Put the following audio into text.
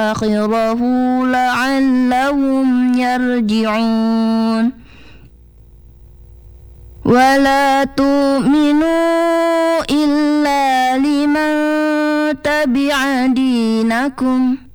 آخره لعلهم يرجعون ولا تؤمنوا إلا لمن تبع دينكم